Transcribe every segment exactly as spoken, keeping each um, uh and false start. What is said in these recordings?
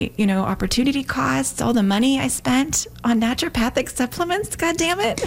you know, opportunity costs, all the money I spent on naturopathic supplements, God damn it.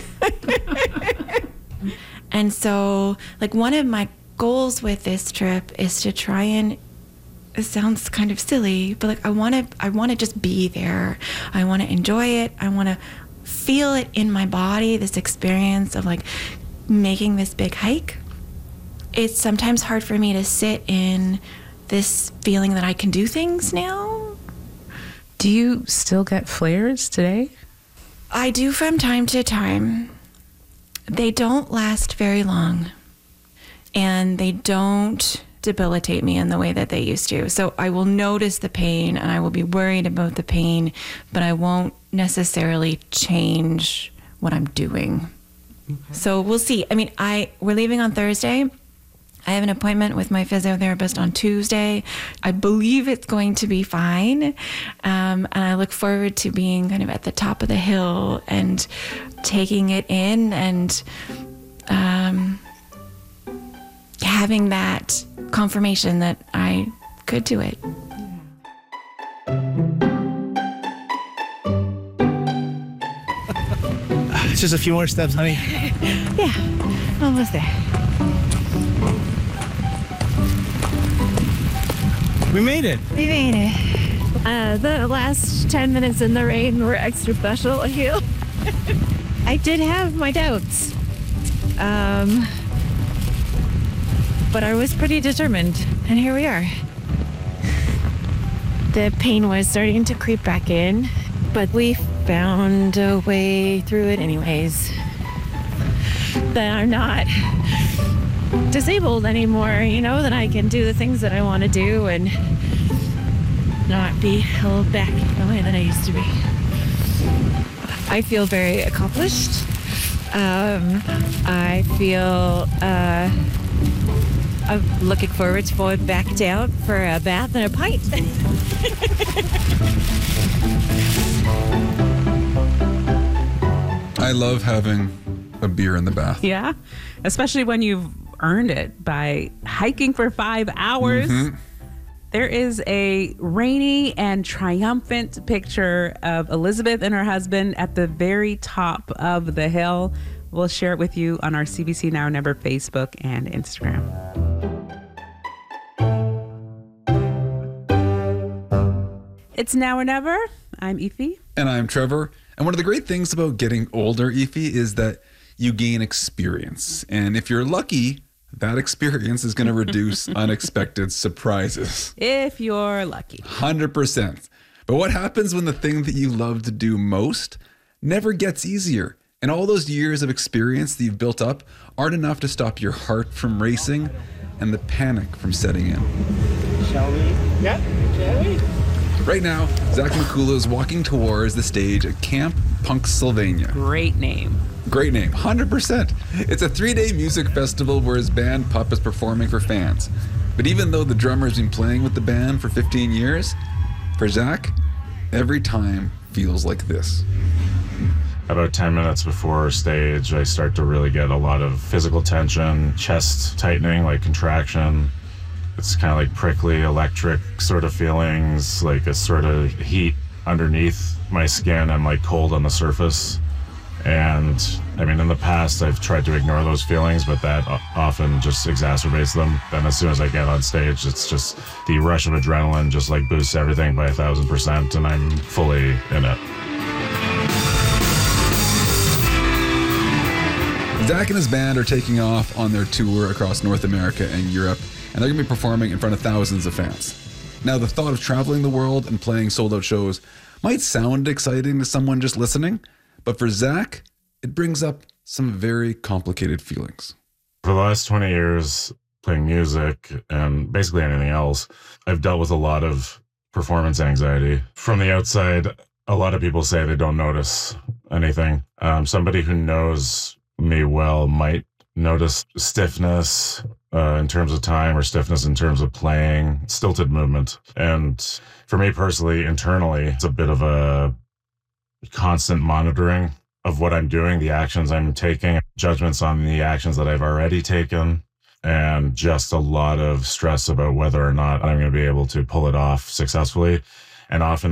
And so, like, one of my goals with this trip is to try and, it sounds kind of silly, but like I want to I want to just be there. I want to enjoy it. I want to feel it in my body, this experience of like making this big hike. It's sometimes hard for me to sit in this feeling that I can do things now. Do you still get flares today? I do from time to time. They don't last very long, and they don't debilitate me in the way that they used to. So I will notice the pain and I will be worried about the pain, but I won't necessarily change what I'm doing. Okay. So we'll see. I mean, I we're leaving on Thursday. I have an appointment with my physiotherapist on Tuesday. I believe it's going to be fine. Um, and I look forward to being kind of at the top of the hill and taking it in and um, having that confirmation that I could do it. It's just a few more steps, honey. Yeah, almost there. We made it. We made it. Uh, the last ten minutes in the rain were extra special, I feel. I did have my doubts. Um... But I was pretty determined, and here we are. The pain was starting to creep back in, but we found a way through it anyways. That I'm not disabled anymore, you know, that I can do the things that I want to do and not be held back the way that I used to be. I feel very accomplished. Um, I feel... Uh, I'm looking forward to going back down for a bath and a pint. I love having a beer in the bath. Yeah, especially when you've earned it by hiking for five hours. Mm-hmm. There is a rainy and triumphant picture of Elizabeth and her husband at the very top of the hill. We'll share it with you on our C B C Now or Never Facebook and Instagram. It's Now or Never. I'm Ify. And I'm Trevor. And one of the great things about getting older, Ify, is that you gain experience. And if you're lucky, that experience is going to reduce unexpected surprises. If you're lucky. one hundred percent. But what happens when the thing that you love to do most never gets easier? And all those years of experience that you've built up aren't enough to stop your heart from racing and the panic from setting in. Shall we? Yeah, shall we? Right now, Zach McCula is walking towards the stage at Camp Punxsylvania. Great name. Great name, one hundred percent. It's a three-day music festival where his band Pup is performing for fans. But even though the drummer's been playing with the band for fifteen years, for Zach, every time feels like this. About ten minutes before stage, I start to really get a lot of physical tension, chest tightening, like contraction. It's kind of like prickly, electric sort of feelings, like a sort of heat underneath my skin. I'm like cold on the surface. And I mean, in the past, I've tried to ignore those feelings, but that often just exacerbates them. Then as soon as I get on stage, it's just the rush of adrenaline just like boosts everything by a thousand percent, and I'm fully in it. Zach and his band are taking off on their tour across North America and Europe, and they're going to be performing in front of thousands of fans. Now, the thought of traveling the world and playing sold-out shows might sound exciting to someone just listening, but for Zach, it brings up some very complicated feelings. For the last twenty years, playing music and basically anything else, I've dealt with a lot of performance anxiety. From the outside, a lot of people say they don't notice anything. Um, somebody who knows me well might notice stiffness uh, in terms of time, or stiffness in terms of playing, stilted movement. And for me personally, internally, it's a bit of a constant monitoring of what I'm doing, the actions I'm taking, judgments on the actions that I've already taken, and just a lot of stress about whether or not I'm going to be able to pull it off successfully. And often